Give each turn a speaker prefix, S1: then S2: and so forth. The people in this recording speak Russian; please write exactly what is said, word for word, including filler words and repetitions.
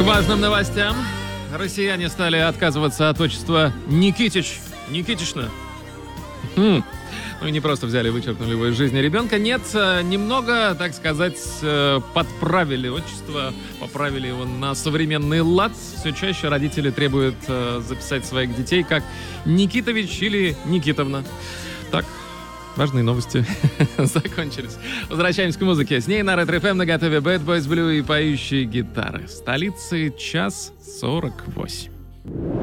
S1: важным новостям. Россияне стали отказываться от отчества Никитич. Никитична. Хм. Ну и не просто взяли и вычеркнули его из жизни ребенка. Нет, немного, так сказать, подправили отчество, поправили его на современный лад. Все чаще родители требуют записать своих детей как Никитович или Никитовна. Так, важные новости закончились. Возвращаемся к музыке. С ней на Ретро-эф эм наготове Bad Boys Blue и поющие гитары. В столице час сорок восемь.